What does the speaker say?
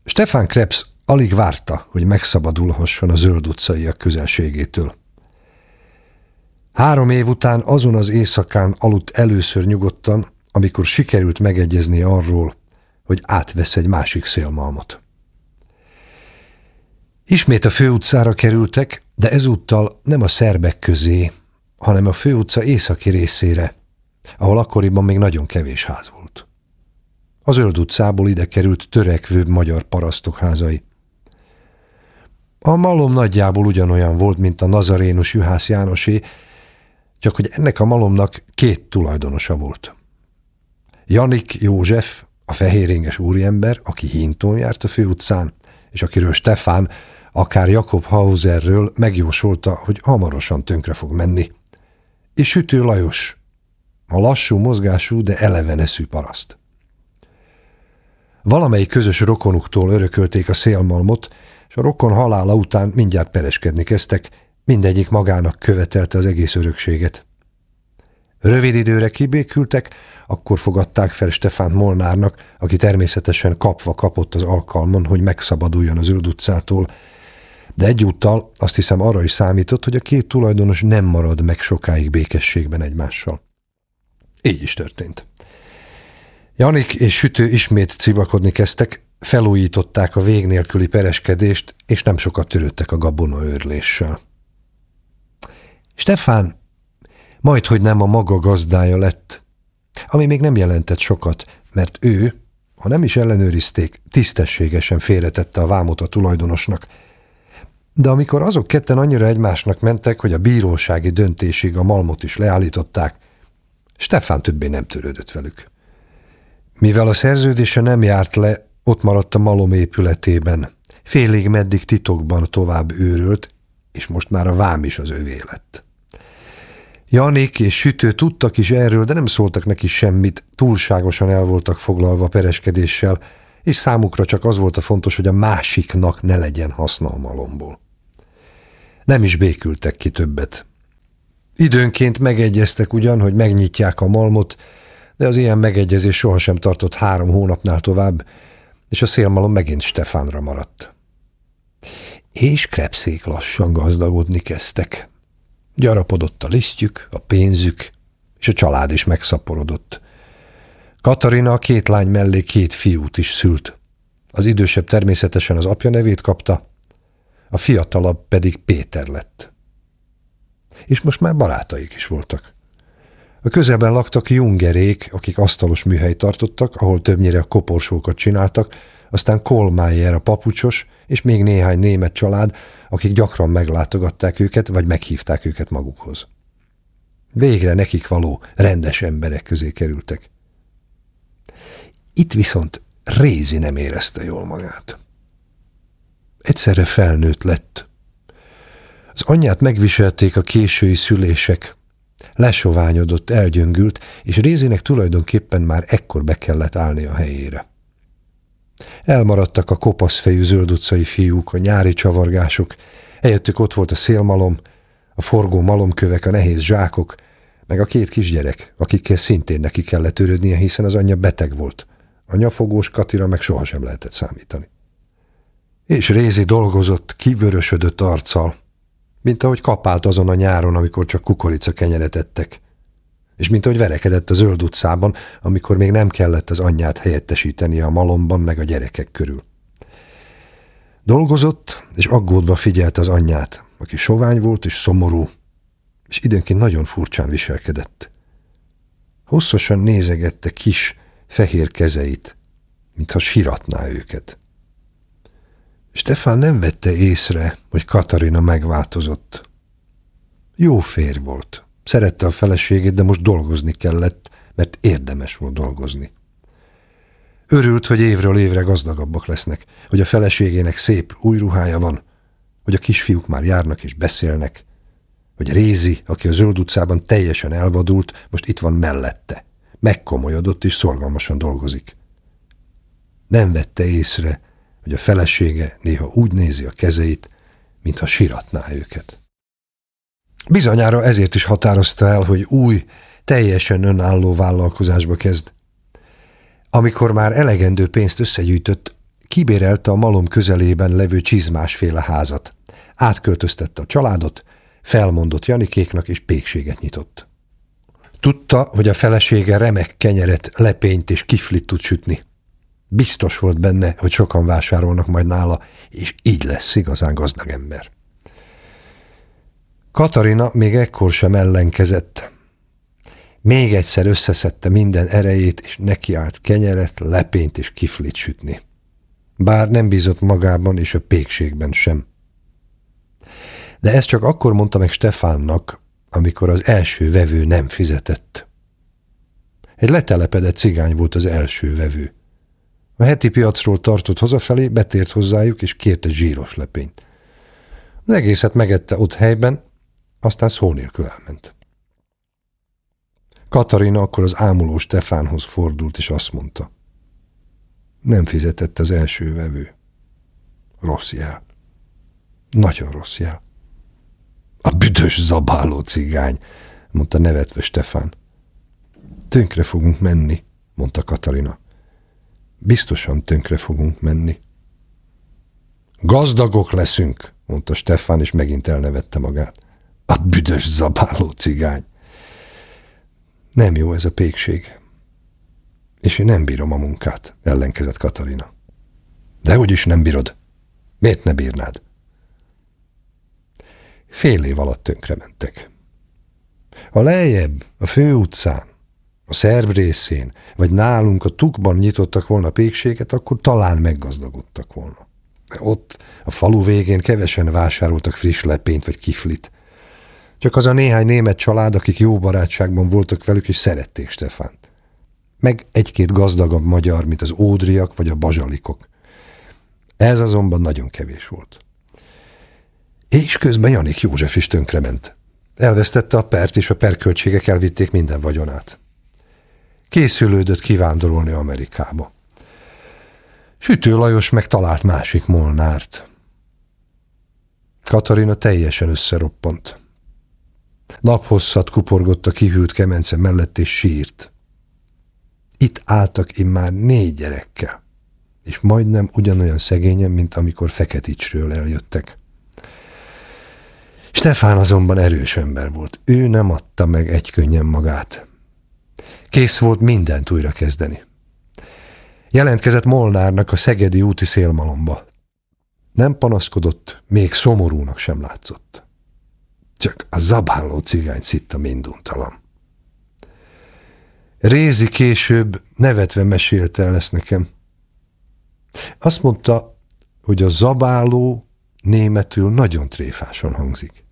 Stefan Krebs alig várta, hogy megszabadulhasson a Zöld utcaiak közelségétől. 3 év után azon az éjszakán aludt először nyugodtan, amikor sikerült megegyezni arról, hogy átvesz egy másik szélmalmot. Ismét a főutcára kerültek, de ezúttal nem a szerbek közé, hanem a főutca északi részére, ahol akkoriban még nagyon kevés ház volt. A Zöld utcából ide került törekvőbb magyar parasztok házai. A malom nagyjából ugyanolyan volt, mint a nazarénus Juhász Jánosé, csak hogy ennek a malomnak 2 tulajdonosa volt. Janik József, a fehéringes úriember, aki híntón járt a főutcán, és akiről Stefan akár Jakob Hauserről megjósolta, hogy hamarosan tönkre fog menni, és Sütő Lajos, a lassú mozgású, de eleven eszű paraszt. Valamelyik közös rokonuktól örökölték a szélmalmot, és a rokon halála után mindjárt pereskedni kezdtek, mindegyik magának követelte az egész örökséget. Rövid időre kibékültek, akkor fogadták fel Stefánt Molnárnak, aki természetesen kapva kapott az alkalmon, hogy megszabaduljon az Zöld utcától, de egyúttal azt hiszem arra is számított, hogy a 2 tulajdonos nem marad meg sokáig békességben egymással. Így is történt. Janik és Sütő ismét civakodni kezdtek, felújították a vég nélküli pereskedést, és nem sokat törődtek a gabonaőrléssel. Stefán majdhogy nem a maga gazdája lett, ami még nem jelentett sokat, mert ő, ha nem is ellenőrizték, tisztességesen félretette a vámot a tulajdonosnak. De amikor azok ketten annyira egymásnak mentek, hogy a bírósági döntésig a malmot is leállították, Stefán többé nem törődött velük. Mivel a szerződése nem járt le, ott maradt a malom épületében. Félig meddig titokban tovább őrölt, és most már a vám is az övé lett. Janik és Sütő tudtak is erről, de nem szóltak neki semmit, túlságosan el voltak foglalva pereskedéssel, és számukra csak az volt a fontos, hogy a másiknak ne legyen haszna a malomból. Nem is békültek ki többet. Időnként megegyeztek ugyan, hogy megnyitják a malmot, de az ilyen megegyezés sohasem tartott 3 hónapnál tovább, és a szélmalom megint Stefánra maradt. És Krebszék lassan gazdagodni kezdtek. Gyarapodott a lisztjük, a pénzük, és a család is megszaporodott. Katarina a 2 lány mellé 2 fiút is szült. Az idősebb természetesen az apja nevét kapta, a fiatalabb pedig Péter lett. És most már barátaik is voltak. A közelben laktak Jungerék, akik asztalos műhelyt tartottak, ahol többnyire koporsókat csináltak, aztán Kohlmeier a papucsos, és még néhány német család, akik gyakran meglátogatták őket, vagy meghívták őket magukhoz. Végre nekik való, rendes emberek közé kerültek. Itt viszont Rézi nem érezte jól magát. Egyszerre felnőtt lett. Az anyját megviselték a késői szülések. Lesoványodott, elgyöngült, és Rézinek tulajdonképpen már ekkor be kellett állni a helyére. Elmaradtak a kopaszfejű Zöld utcai fiúk, a nyári csavargások, helyettük ott volt a szélmalom, a forgó malomkövek, a nehéz zsákok, meg a 2 kisgyerek, akikkel szintén neki kellett törődnie, hiszen az anyja beteg volt. A nyafogós Katira meg sohasem lehetett számítani. És Rézi dolgozott kivörösödött arccal, mint ahogy kapált azon a nyáron, amikor csak kukoricakenyeret ettek, és mint ahogy verekedett a Zöld utcában, amikor még nem kellett az anyját helyettesítenie a malomban meg a gyerekek körül. Dolgozott, és aggódva figyelte az anyját, aki sovány volt és szomorú, és időnként nagyon furcsán viselkedett. Hosszasan nézegette kis, fehér kezeit, mintha siratná őket. Stefán nem vette észre, hogy Katarina megváltozott. Jó férj volt, szerette a feleségét, de most dolgozni kellett, mert érdemes volt dolgozni. Örült, hogy évről évre gazdagabbak lesznek, hogy a feleségének szép új ruhája van, hogy a kisfiúk már járnak és beszélnek, hogy Rézi, aki a Zöld utcában teljesen elvadult, most itt van mellette, megkomolyodott és szorgalmasan dolgozik. Nem vette észre, hogy a felesége néha úgy nézi a kezeit, mintha siratná őket. Bizonyára ezért is határozta el, hogy új, teljesen önálló vállalkozásba kezd. Amikor már elegendő pénzt összegyűjtött, kibérelte a malom közelében levő csizmásféle házat. Átköltöztette a családot, felmondott Janikéknak és pékséget nyitott. Tudta, hogy a felesége remek kenyeret, lepényt és kiflit tud sütni. Biztos volt benne, hogy sokan vásárolnak majd nála, és így lesz igazán gazdag ember. Katarina még ekkor sem ellenkezett. Még egyszer összeszedte minden erejét, és nekiállt kenyeret, lepényt és kiflit sütni. Bár nem bízott magában és a pékségben sem. De ezt csak akkor mondta meg Stefánnak, amikor az első vevő nem fizetett. Egy letelepedett cigány volt az első vevő. A heti piacról tartott hazafelé, betért hozzájuk, és kért egy zsíros lepényt. Az egészet megette ott helyben, aztán szó nélkül elment. Katarina akkor az ámuló Stefánhoz fordult, és azt mondta: nem fizetett az első vevő. Rossz jel. Nagyon rossz jel. A büdös zabáló cigány, mondta nevetve Stefán. Tönkre fogunk menni, mondta Katarina. Biztosan tönkre fogunk menni. Gazdagok leszünk, mondta Stefán, és megint elnevette magát. A büdös zabáló cigány. Nem jó ez a pékség. És én nem bírom a munkát, ellenkezett Katarina. Dehogy is nem bírod. Miért ne bírnád? Fél év alatt tönkrementek. Ha lejjebb, a főutcán, a szerb részén, vagy nálunk a Tukban nyitottak volna pékséget, akkor talán meggazdagodtak volna. De ott, a falu végén kevesen vásároltak friss lepényt vagy kiflit. Csak az a néhány német család, akik jó barátságban voltak velük, és szerették Stefánt. Meg egy-két gazdagabb magyar, mint az ódriak vagy a bazsalikok. Ez azonban nagyon kevés volt. És közben Janik József is tönkrement. Elvesztette a pert, és a perköltségek elvitték minden vagyonát. Készülődött kivándorolni Amerikába. Sütő Lajos meg talált másik Molnárt. Katarina teljesen összeroppant. Naphosszat kuporgott a kihűlt kemence mellett, és sírt. Itt álltak immár 4 gyerekkel, és majdnem ugyanolyan szegényen, mint amikor Feketicsről eljöttek. Stefán azonban erős ember volt. Ő nem adta meg egykönnyen magát. Kész volt mindent újra kezdeni. Jelentkezett Molnárnak a szegedi úti szélmalomba. Nem panaszkodott, még szomorúnak sem látszott. Csak a zabáló cigány szitta minduntalan. Rézi később nevetve mesélte el ezt nekem. Azt mondta, hogy a zabáló németül nagyon tréfásan hangzik.